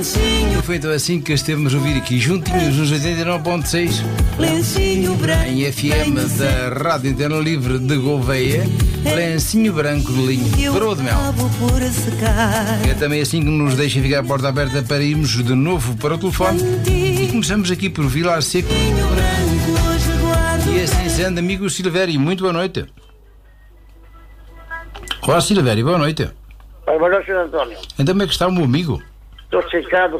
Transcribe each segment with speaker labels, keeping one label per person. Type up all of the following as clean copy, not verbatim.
Speaker 1: E foi então assim que estevemos a ouvir aqui juntinhos nos 89.6 em FM da Rádio Interna Livre de Gouveia, Lencinho Branco de Linho, Broa de Mel. É também assim que nos deixa ficar a porta aberta para irmos de novo para o telefone. E começamos aqui por Vilar Seco. E assim sendo, amigo Silvério, muito boa noite. Olá, Silvério, boa noite.
Speaker 2: Boa noite, Sr. António.
Speaker 1: Então como é que está o meu amigo?
Speaker 2: Estou secado.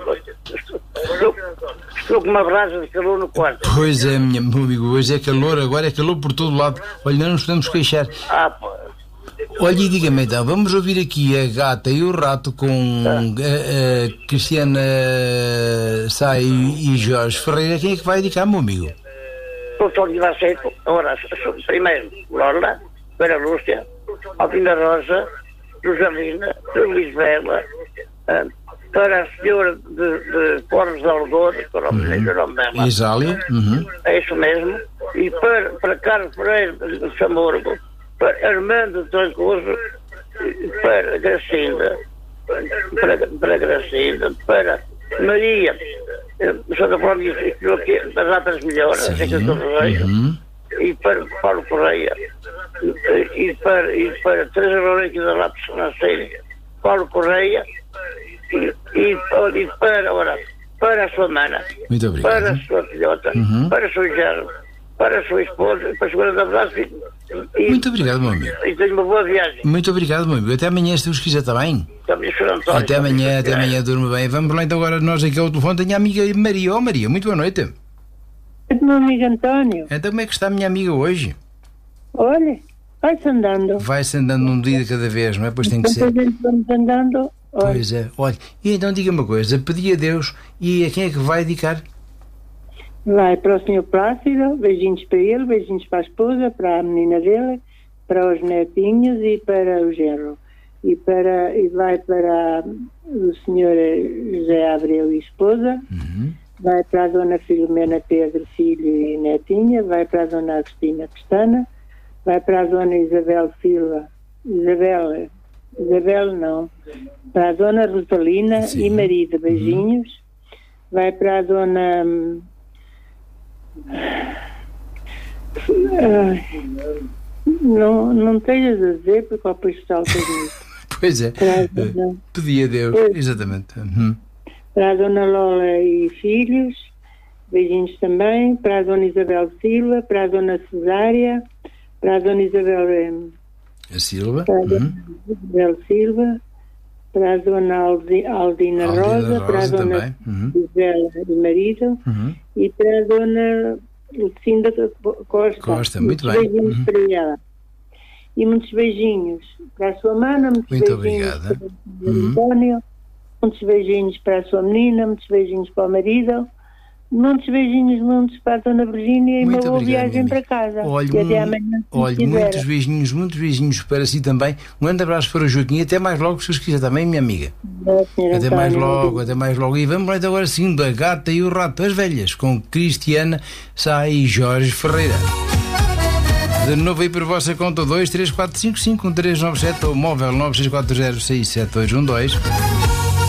Speaker 2: Estou com uma brasa de calor no quarto.
Speaker 1: Pois é, meu amigo, hoje é calor, agora é calor por todo lado. Olha, não nos podemos queixar.
Speaker 2: Pô.
Speaker 1: Olha, e diga-me então, vamos ouvir aqui a Gata e o Rato com a Cristiana Sá e Jorge Ferreira. Quem é que vai dedicar, meu amigo?
Speaker 2: Estou de Vilar Seco. Agora, primeiro, Lola, para a Lúcia, Alpina Rosa, Rosalina, Lisbela, para a senhora de Porres de Algodor, que o nome dela.
Speaker 1: Isália.
Speaker 2: É isso mesmo. E para Carlos Pereira de Samorgo, para Armando Trancoso, para Gracinda, para Gracinda, para Maria, só da forma das datas melhores, sei que eu estou e para Paulo Correia, e para Teresa Lourenço da Lápis Nasceira, Paulo Correia, e para a sua mana,
Speaker 1: muito obrigado.
Speaker 2: Para a sua filhota, para o seu genro, para a sua esposa, para a segunda da abraço.
Speaker 1: Muito obrigado, meu amigo.
Speaker 2: E tenho uma boa viagem.
Speaker 1: Muito obrigado, meu amigo. Até amanhã, se Deus quiser, está bem? Até amanhã, durma bem. Vamos lá então agora, nós aqui ao telefone, tenho a amiga Maria. Oh, Maria, muito boa noite.
Speaker 3: Meu amigo António.
Speaker 1: Então como é que está a minha amiga hoje?
Speaker 3: Olha, vai-se andando.
Speaker 1: Vai-se andando um dia de cada vez, não é? Pois tem que ser.
Speaker 3: Vamos andando. Olha.
Speaker 1: Pois é. Olha, e então diga uma coisa, pedi a Deus e a quem é que vai dedicar?
Speaker 3: Vai para o Sr. Plácido, beijinhos para ele, beijinhos para a esposa, para a menina dele, para os netinhos e para o genro. E vai para o Sr. José Abreu e esposa, vai para a Dona Filomena Pedro, filho e netinha, vai para a Dona Agostina Pestana, vai para a Dona Isabel Silva, Isabel não, para a Dona Rosalina e marido, beijinhos, vai para a Dona... não estejas a dizer porque depois salta nisso.
Speaker 1: Pois é, pedi a Deus, exatamente.
Speaker 3: Para a Dona Lola e filhos, beijinhos também, para a Dona Isabel Silva, para a Dona Cesária, para a Dona Isabel
Speaker 1: Silva,
Speaker 3: para a Dona Isabel Silva, para a Dona Aldina Rosa, para a Dona Isabel e marido, e para a Dona Lucinda Costa.
Speaker 1: Muito bem.
Speaker 3: Beijinhos para ela. E muitos beijinhos para a sua mana, muitos
Speaker 1: muito
Speaker 3: beijinhos
Speaker 1: obrigada.
Speaker 3: para o António, muitos beijinhos para a sua menina, muitos beijinhos para o marido, muitos beijinhos para a Dona Virgínia e uma boa viagem para casa.
Speaker 1: Olha,
Speaker 3: e até amanhã.
Speaker 1: Olha, muitos beijinhos para si também. Um grande abraço para o Joaquim e até mais logo, se os quiser também, minha amiga. Até mais logo. E vamos lá então agora seguindo a Gata e o Rato, as velhas, com Cristiana Sá e Jorge Ferreira. De novo aí por vossa conta 234551397 ou móvel 96406712.